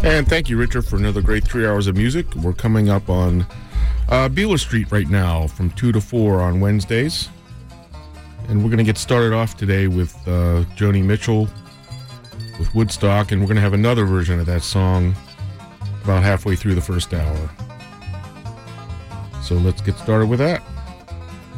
And thank you, Richard, for another great 3 hours of music. We're coming up on Beeler Street right now from 2 to 4 on Wednesdays. And we're going to get started off today with Joni Mitchell with Woodstock, and we're going to have another version of that song about halfway through the first hour. So let's get started with that.